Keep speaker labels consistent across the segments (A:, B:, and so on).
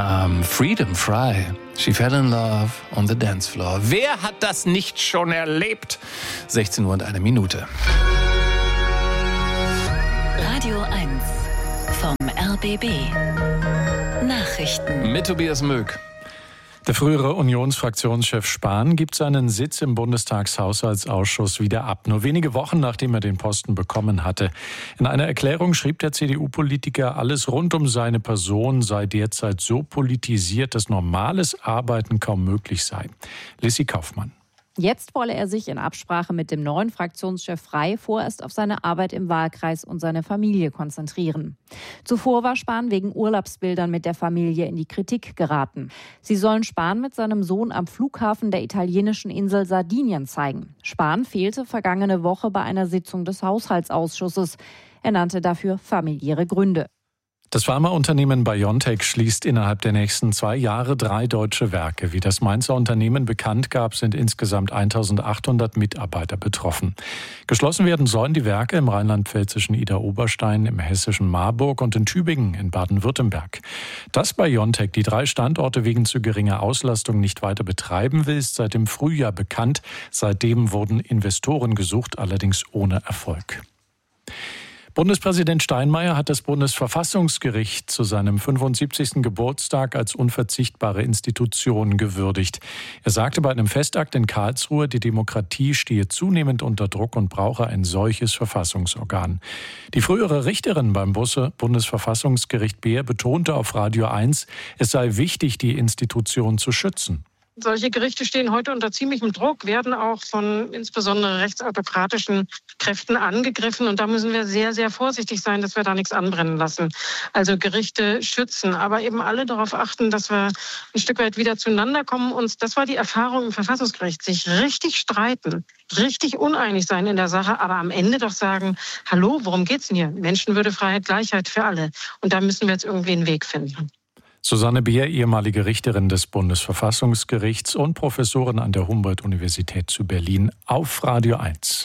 A: Freedom Fry. She fell in love on the dance floor. Wer hat das nicht schon erlebt? 16 Uhr und 1 Minute.
B: Radio 1 vom RBB. Nachrichten.
A: Mit Tobias Möck.
C: Der frühere Unionsfraktionschef Spahn gibt seinen Sitz im Bundestagshaushaltsausschuss wieder ab. Nur wenige Wochen, nachdem er den Posten bekommen hatte. In einer Erklärung schrieb der CDU-Politiker, alles rund um seine Person sei derzeit so politisiert, dass normales Arbeiten kaum möglich sei. Lissy Kaufmann.
D: Jetzt wolle er sich in Absprache mit dem neuen Fraktionschef Frey vorerst auf seine Arbeit im Wahlkreis und seine Familie konzentrieren. Zuvor war Spahn wegen Urlaubsbildern mit der Familie in die Kritik geraten. Sie sollen Spahn mit seinem Sohn am Flughafen der italienischen Insel Sardinien zeigen. Spahn fehlte vergangene Woche bei einer Sitzung des Haushaltsausschusses. Er nannte dafür familiäre Gründe.
C: Das Pharmaunternehmen BioNTech schließt innerhalb der nächsten 2 Jahre 3 deutsche Werke. Wie das Mainzer Unternehmen bekannt gab, sind insgesamt 1.800 Mitarbeiter betroffen. Geschlossen werden sollen die Werke im rheinland-pfälzischen Idar-Oberstein, im hessischen Marburg und in Tübingen in Baden-Württemberg. Dass BioNTech die 3 Standorte wegen zu geringer Auslastung nicht weiter betreiben will, ist seit dem Frühjahr bekannt. Seitdem wurden Investoren gesucht, allerdings ohne Erfolg. Bundespräsident Steinmeier hat das Bundesverfassungsgericht zu seinem 75. Geburtstag als unverzichtbare Institution gewürdigt. Er sagte bei einem Festakt in Karlsruhe, die Demokratie stehe zunehmend unter Druck und brauche ein solches Verfassungsorgan. Die frühere Richterin beim Bundesverfassungsgericht Beer betonte auf Radio 1, es sei wichtig, die Institution zu schützen.
E: Solche Gerichte stehen heute unter ziemlichem Druck, werden auch von insbesondere rechtsautokratischen Kräften angegriffen. Und da müssen wir sehr, sehr vorsichtig sein, dass wir da nichts anbrennen lassen. Also Gerichte schützen, aber eben alle darauf achten, dass wir ein Stück weit wieder zueinander kommen. Und das war die Erfahrung im Verfassungsgericht, sich richtig streiten, richtig uneinig sein in der Sache, aber am Ende doch sagen, hallo, worum geht's denn hier? Menschenwürde, Freiheit, Gleichheit für alle. Und da müssen wir jetzt irgendwie einen Weg finden.
C: Susanne Beer, ehemalige Richterin des Bundesverfassungsgerichts und Professorin an der Humboldt-Universität zu Berlin, auf Radio 1.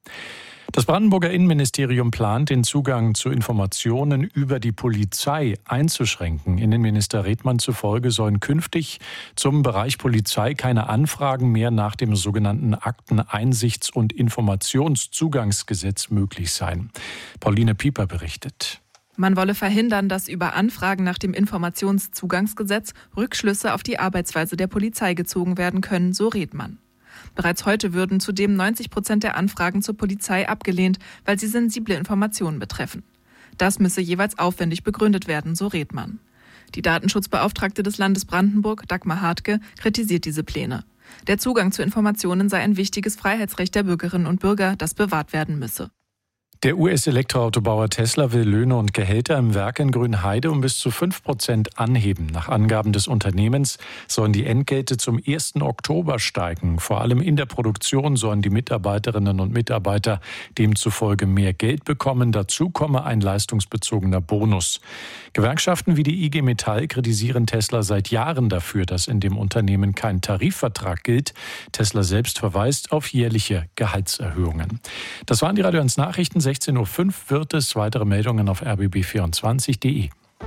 C: Das Brandenburger Innenministerium plant, den Zugang zu Informationen über die Polizei einzuschränken. Innenminister Redmann zufolge sollen künftig zum Bereich Polizei keine Anfragen mehr nach dem sogenannten Akteneinsichts- und Informationszugangsgesetz möglich sein. Pauline Pieper berichtet.
F: Man wolle verhindern, dass über Anfragen nach dem Informationszugangsgesetz Rückschlüsse auf die Arbeitsweise der Polizei gezogen werden können, so Redmann. Bereits heute würden zudem 90% der Anfragen zur Polizei abgelehnt, weil sie sensible Informationen betreffen. Das müsse jeweils aufwendig begründet werden, so Redmann. Die Datenschutzbeauftragte des Landes Brandenburg, Dagmar Hartke, kritisiert diese Pläne. Der Zugang zu Informationen sei ein wichtiges Freiheitsrecht der Bürgerinnen und Bürger, das bewahrt werden müsse.
C: Der US-Elektroautobauer Tesla will Löhne und Gehälter im Werk in Grünheide um bis zu 5% anheben. Nach Angaben des Unternehmens sollen die Entgelte zum 1. Oktober steigen. Vor allem in der Produktion sollen die Mitarbeiterinnen und Mitarbeiter demzufolge mehr Geld bekommen. Dazu komme ein leistungsbezogener Bonus. Gewerkschaften wie die IG Metall kritisieren Tesla seit Jahren dafür, dass in dem Unternehmen kein Tarifvertrag gilt. Tesla selbst verweist auf jährliche Gehaltserhöhungen. Das waren die Radio 1 Nachrichten. 16.05 Uhr wird es. Weitere Meldungen auf rbb24.de.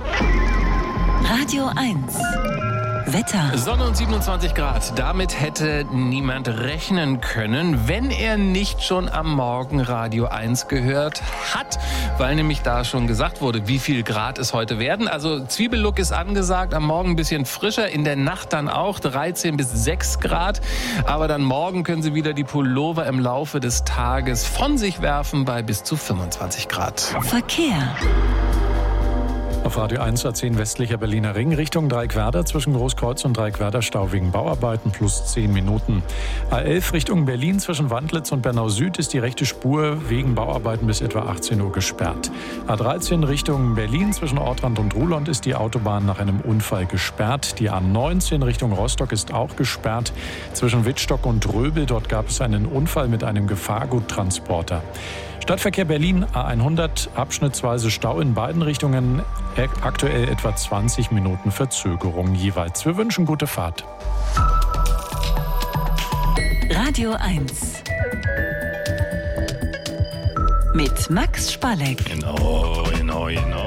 B: Radio 1. Wetter.
A: Sonne und 27 Grad. Damit hätte niemand rechnen können, wenn er nicht schon am Morgen Radio 1 gehört hat, weil nämlich da schon gesagt wurde, wie viel Grad es heute werden. Also Zwiebellook ist angesagt, am Morgen ein bisschen frischer, in der Nacht dann auch 13 bis 6 Grad. Aber dann morgen können Sie wieder die Pullover im Laufe des Tages von sich werfen bei bis zu 25 Grad.
B: Verkehr.
C: Auf Radio 1 A10 westlicher Berliner Ring Richtung Dreieckwerder zwischen Großkreuz und Dreieckwerder Stau wegen Bauarbeiten plus 10 Minuten. A11 Richtung Berlin zwischen Wandlitz und Bernau Süd ist die rechte Spur wegen Bauarbeiten bis etwa 18 Uhr gesperrt. A13 Richtung Berlin zwischen Ortrand und Ruhlond ist die Autobahn nach einem Unfall gesperrt. Die A19 Richtung Rostock ist auch gesperrt. Zwischen Wittstock und Röbel, dort gab es einen Unfall mit einem Gefahrguttransporter. Stadtverkehr Berlin, A100, abschnittsweise Stau in beiden Richtungen, aktuell etwa 20 Minuten Verzögerung jeweils. Wir wünschen gute Fahrt.
B: Radio 1 mit Max Spalleck.
A: Genau.